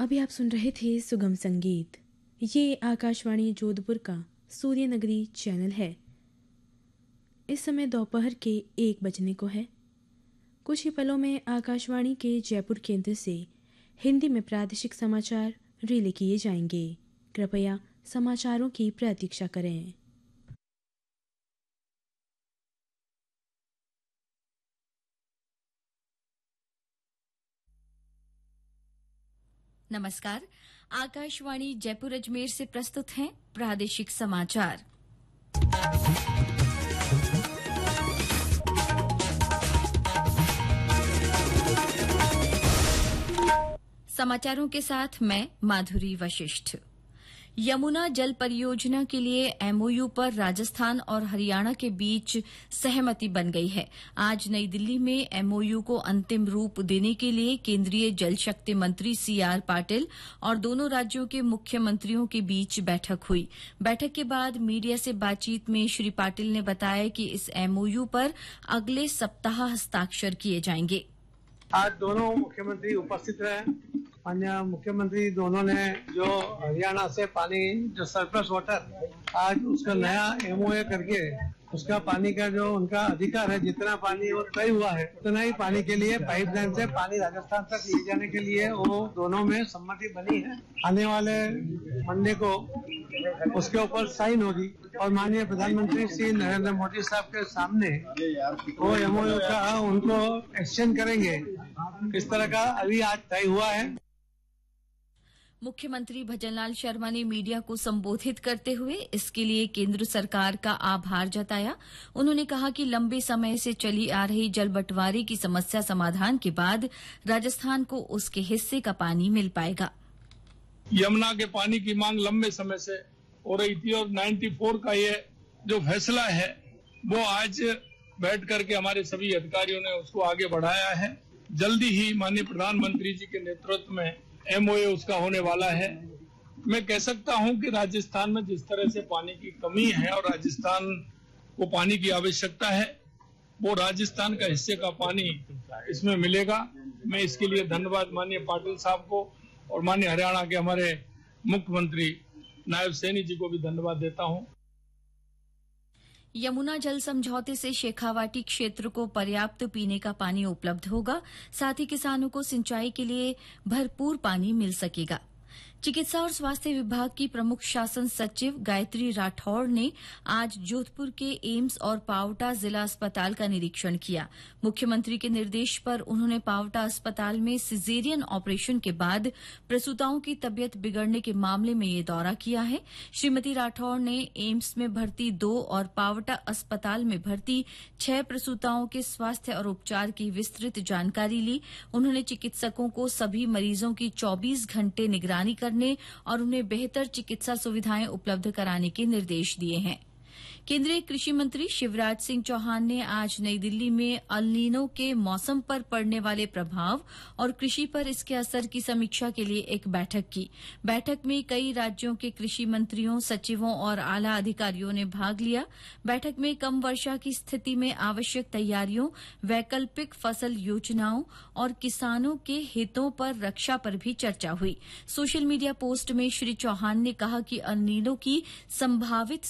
अभी आप सुन रहे थे सुगम संगीत। ये आकाशवाणी जोधपुर का सूर्य नगरी चैनल है। इस समय दोपहर के 1 बजने को है। कुछ ही पलों में आकाशवाणी के जयपुर केंद्र से हिंदी में प्रादेशिक समाचार रिले किए जाएंगे। कृपया समाचारों की प्रतीक्षा करें। नमस्कार। आकाशवाणी जयपुर अजमेर से प्रस्तुत हैं प्रादेशिक समाचार। समाचारों के साथ मैं माधुरी वशिष्ठ। यमुना जल परियोजना के लिए एमओयू पर राजस्थान और हरियाणा के बीच सहमति बन गई है। आज नई दिल्ली में एमओयू को अंतिम रूप देने के लिए केंद्रीय जल शक्ति मंत्री सीआर पाटिल और दोनों राज्यों के मुख्यमंत्रियों के बीच बैठक हुई। बैठक के बाद मीडिया से बातचीत में श्री पाटिल ने बताया कि इस एमओयू पर अगले सप्ताह हस्ताक्षर किए जाएंगे। आज दोनों मुख्यमंत्री उपस्थित रहे। माननीय मुख्यमंत्री दोनों ने जो हरियाणा से पानी जो सरप्लस वाटर आज उसका नया एमओए करके उसका पानी का जो उनका अधिकार है, जितना पानी वो तय हुआ है उतना ही पानी के लिए पाइपलाइन से पानी राजस्थान तक ले जाने के लिए वो दोनों में सहमति बनी है। आने वाले मंडे को उसके ऊपर साइन होगी और माननीय प्रधानमंत्री श्री नरेंद्र मोदी साहब के सामने वो एमओयू का उनको एक्सचेंज करेंगे। इस तरह का अभी आज तय हुआ है। मुख्यमंत्री भजनलाल शर्मा ने मीडिया को संबोधित करते हुए इसके लिए केंद्र सरकार का आभार जताया। उन्होंने कहा कि लंबे समय से चली आ रही जल बंटवारे की समस्या समाधान के बाद राजस्थान को उसके हिस्से का पानी मिल पाएगा। यमुना के पानी की मांग लंबे समय से हो रही थी और 94 का ये जो फैसला है वो आज बैठ करके हमारे सभी अधिकारियों ने उसको आगे बढ़ाया है। जल्दी ही माननीय प्रधानमंत्री जी के नेतृत्व में एमओए उसका होने वाला है। मैं कह सकता हूं कि राजस्थान में जिस तरह से पानी की कमी है और राजस्थान को पानी की आवश्यकता है, वो राजस्थान का हिस्से का पानी इसमें मिलेगा। मैं इसके लिए धन्यवाद माननीय पाटिल साहब को और माननीय हरियाणा के हमारे मुख्यमंत्री नायब सैनी जी को भी धन्यवाद देता हूं। यमुना जल समझौते से शेखावाटी क्षेत्र को पर्याप्त पीने का पानी उपलब्ध होगा। साथ ही किसानों को सिंचाई के लिए भरपूर पानी मिल सकेगा। चिकित्सा और स्वास्थ्य विभाग की प्रमुख शासन सचिव गायत्री राठौड़ ने आज जोधपुर के एम्स और पावटा जिला अस्पताल का निरीक्षण किया। मुख्यमंत्री के निर्देश पर उन्होंने पावटा अस्पताल में सिजेरियन ऑपरेशन के बाद प्रसूताओं की तबीयत बिगड़ने के मामले में ये दौरा किया है। श्रीमती राठौड़ ने एम्स में भर्ती 2 और पावटा अस्पताल में भर्ती 6 प्रसूताओं के स्वास्थ्य और उपचार की विस्तृत जानकारी ली। उन्होंने चिकित्सकों को सभी मरीजों की 24 घंटे निगरानी करने और उन्हें बेहतर चिकित्सा सुविधाएं उपलब्ध कराने के निर्देश दिए हैं। केंद्रीय कृषि मंत्री शिवराज सिंह चौहान ने आज नई दिल्ली में अल नीनो के मौसम पर पड़ने वाले प्रभाव और कृषि पर इसके असर की समीक्षा के लिए एक बैठक की। बैठक में कई राज्यों के कृषि मंत्रियों, सचिवों और आला अधिकारियों ने भाग लिया। बैठक में कम वर्षा की स्थिति में आवश्यक तैयारियों, वैकल्पिक फसल योजनाओं और किसानों के हितों पर रक्षा पर भी चर्चा हुई। सोशल मीडिया पोस्ट में श्री चौहान ने कहा कि अल नीनो की संभावित